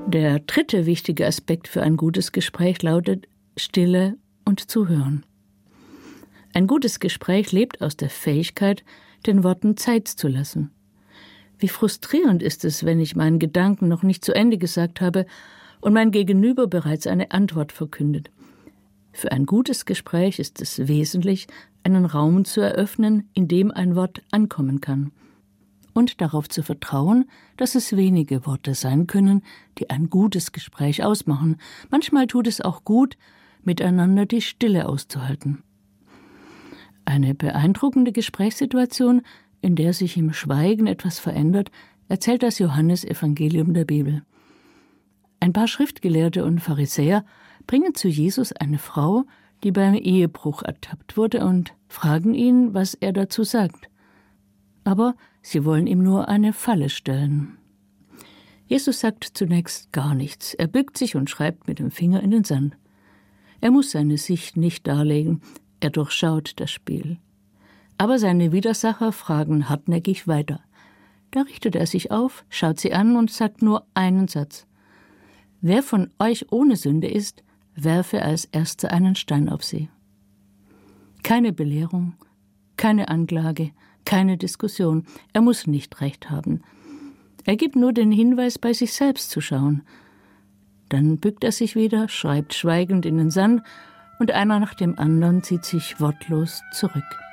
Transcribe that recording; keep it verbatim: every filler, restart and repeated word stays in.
Der dritte wichtige Aspekt für ein gutes Gespräch lautet Stille und Zuhören. Ein gutes Gespräch lebt aus der Fähigkeit, den Worten Zeit zu lassen. Wie frustrierend ist es, wenn ich meinen Gedanken noch nicht zu Ende gesagt habe und mein Gegenüber bereits eine Antwort verkündet. Für ein gutes Gespräch ist es wesentlich, einen Raum zu eröffnen, in dem ein Wort ankommen kann. Und darauf zu vertrauen, dass es wenige Worte sein können, die ein gutes Gespräch ausmachen. Manchmal tut es auch gut, miteinander die Stille auszuhalten. Eine beeindruckende Gesprächssituation, in der sich im Schweigen etwas verändert, erzählt das Johannesevangelium der Bibel. Ein paar Schriftgelehrte und Pharisäer bringen zu Jesus eine Frau, die beim Ehebruch ertappt wurde, und fragen ihn, was er dazu sagt. Aber sie wollen ihm nur eine Falle stellen. Jesus sagt zunächst gar nichts. Er bückt sich und schreibt mit dem Finger in den Sand. Er muss seine Sicht nicht darlegen, er durchschaut das Spiel. Aber seine Widersacher fragen hartnäckig weiter. Da richtet er sich auf, schaut sie an und sagt nur einen Satz. Wer von euch ohne Sünde ist, werfe als Erster einen Stein auf sie. Keine Belehrung, keine Anklage, keine Diskussion. Er muss nicht recht haben. Er gibt nur den Hinweis, bei sich selbst zu schauen. Dann bückt er sich wieder, schreibt schweigend in den Sand und einer nach dem anderen zieht sich wortlos zurück.